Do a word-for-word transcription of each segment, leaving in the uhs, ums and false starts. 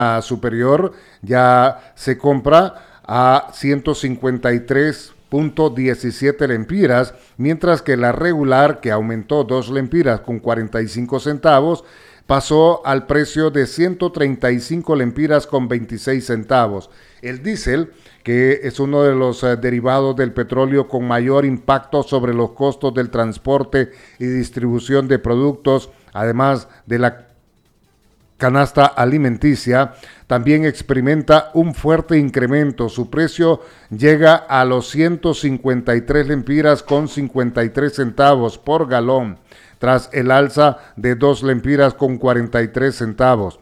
superior ya se compra a ciento cincuenta y tres punto diecisiete lempiras, mientras que la regular, que aumentó dos lempiras con cuarenta y cinco centavos, pasó al precio de ciento treinta y cinco lempiras con veintiséis centavos. El diésel, que es uno de los uh, derivados del petróleo con mayor impacto sobre los costos del transporte y distribución de productos, además de la canasta alimenticia, también experimenta un fuerte incremento. Su precio llega a los ciento cincuenta y tres lempiras con cincuenta y tres centavos por galón, tras el alza de dos lempiras con cuarenta y tres centavos.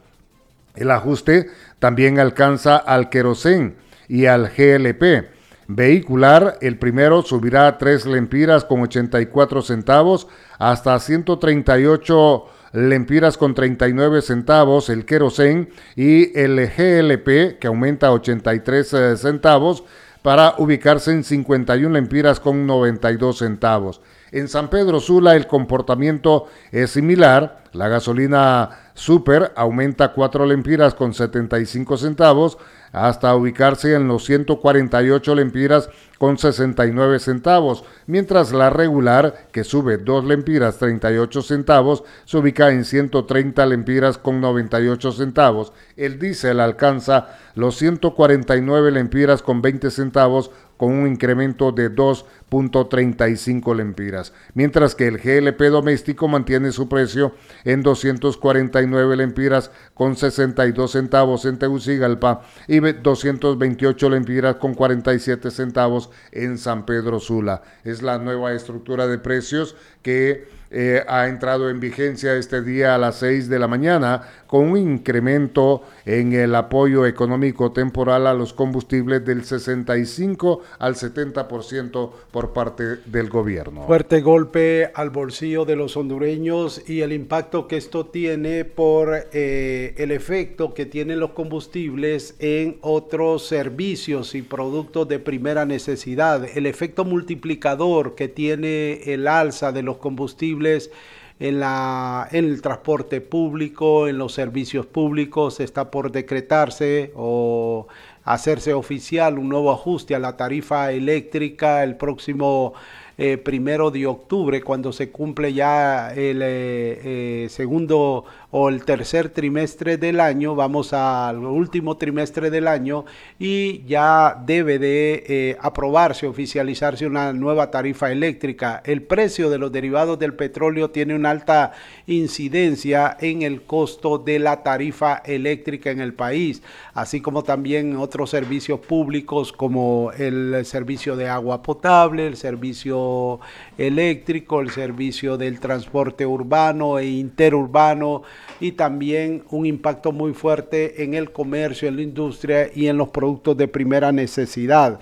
El ajuste también alcanza al querosén y al G L P. Vehicular, el primero subirá a tres lempiras con ochenta y cuatro centavos hasta ciento treinta y ocho lempiras con treinta y nueve centavos el querosén, y el G L P, que aumenta a ochenta y tres centavos para ubicarse en cincuenta y una lempiras con noventa y dos centavos. En San Pedro Sula el comportamiento es similar. La gasolina Super aumenta cuatro lempiras con setenta y cinco centavos hasta ubicarse en los ciento cuarenta y ocho lempiras con sesenta y nueve centavos, mientras la regular, que sube dos lempiras treinta y ocho centavos, se ubica en ciento treinta lempiras con noventa y ocho centavos. El diésel alcanza los ciento cuarenta y nueve lempiras con veinte centavos, con un incremento de dos punto treinta y cinco lempiras, mientras que el G L P doméstico mantiene su precio en doscientos cuarenta y nueve lempiras con sesenta y dos centavos en Tegucigalpa y doscientos veintiocho lempiras con cuarenta y siete centavos en San Pedro Sula. Es la nueva estructura de precios que eh, ha entrado en vigencia este día a las seis de la mañana, con un incremento en el apoyo económico temporal a los combustibles del sesenta y cinco al setenta por ciento por parte del gobierno. Fuerte golpe al bolsillo de los hondureños y el impacto que esto tiene por eh, el efecto que tienen los combustibles en otros servicios y productos de primera necesidad, el efecto multiplicador que tiene el alza de los combustibles En, la, en el transporte público, en los servicios públicos. Está por decretarse o hacerse oficial un nuevo ajuste a la tarifa eléctrica el próximo eh, primero de octubre, cuando se cumple ya el eh, eh, segundo o el tercer trimestre del año. Vamos al último trimestre del año y ya debe de eh, aprobarse, oficializarse una nueva tarifa eléctrica. El precio de los derivados del petróleo tiene una alta incidencia en el costo de la tarifa eléctrica en el país, así como también otros servicios públicos como el servicio de agua potable, el servicio eléctrico, el servicio del transporte urbano e interurbano, y también un impacto muy fuerte en el comercio, en la industria y en los productos de primera necesidad.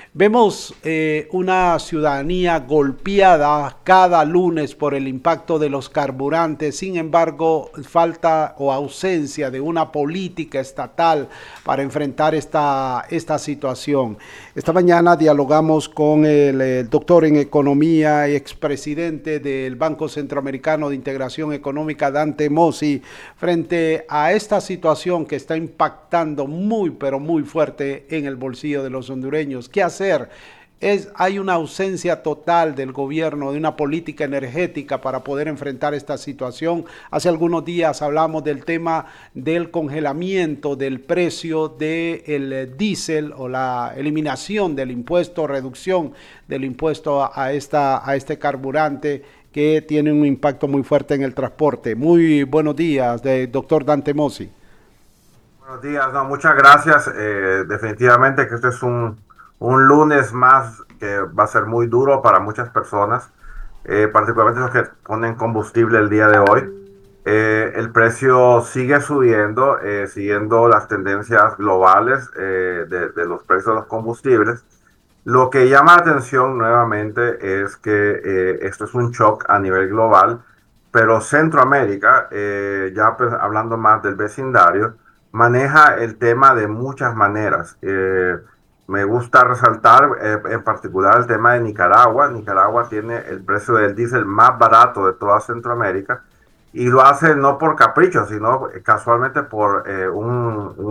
Vemos eh, una ciudadanía golpeada cada lunes por el impacto de los carburantes. Sin embargo, falta o ausencia de una política estatal para enfrentar esta, esta situación. Esta mañana dialogamos con el, el doctor en economía y expresidente del Banco Centroamericano de Integración Económica, Dante Mossi, frente a esta situación que está impactando muy, pero muy fuerte en el bolsillo de los hondureños. ¿Qué hacer? Es, hay una ausencia total del gobierno de una política energética para poder enfrentar esta situación. Hace algunos días hablamos del tema del congelamiento del precio del diésel o la eliminación del impuesto, reducción del impuesto a, a, esta, a este carburante que tiene un impacto muy fuerte en el transporte. Muy buenos días, de doctor Dante Mossi. Buenos días, no, muchas gracias. Eh, definitivamente que este es un Un lunes más que va a ser muy duro para muchas personas, eh, particularmente los que ponen combustible el día de hoy. Eh, el precio sigue subiendo, eh, siguiendo las tendencias globales eh, de, de los precios de los combustibles. Lo que llama la atención nuevamente es que eh, esto es un shock a nivel global, pero Centroamérica, eh, ya pues, hablando más del vecindario, maneja el tema de muchas maneras. Eh, Me gusta resaltar eh, en particular el tema de Nicaragua. Nicaragua tiene el precio del diésel más barato de toda Centroamérica y lo hace no por capricho, sino casualmente por eh, un,